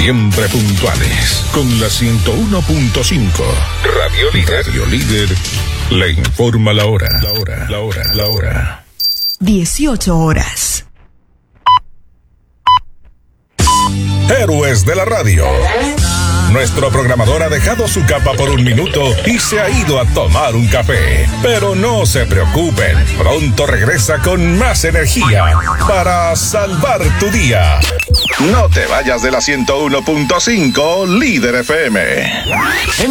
Siempre puntuales. Con la 101.5. Radio Líder le informa la hora. La hora. 18 horas. Héroes de la radio. Nuestro programador ha dejado su capa por un minuto y se ha ido a tomar un café. Pero no se preocupen, pronto regresa con más energía para salvar tu día. No te vayas de la 101.5 Líder FM.